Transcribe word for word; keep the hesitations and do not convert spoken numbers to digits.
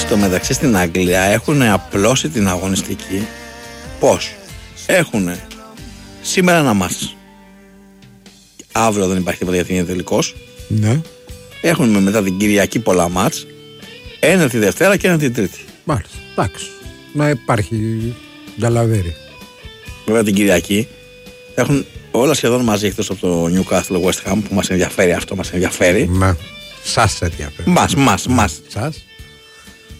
Στο μεταξύ στην Αγγλία έχουν απλώσει την αγωνιστική. Πώς? Έχουν σήμερα ένα μάτς. Αύριο δεν υπάρχει τίποτα γιατί είναι τελικός. Ναι. Έχουν μετά την Κυριακή πολλά μάτς. Ένα τη Δευτέρα και ένα την Τρίτη. Μάλιστα. Εντάξει. Να υπάρχει νταλαβέρι. Βέβαια την Κυριακή θα έχουν όλα σχεδόν μαζί εκτός από το Newcastle West Ham που μας ενδιαφέρει αυτό, μας ενδιαφέρει. Μα σας ενδιαφέρει. Μας, μας, μας. Σας.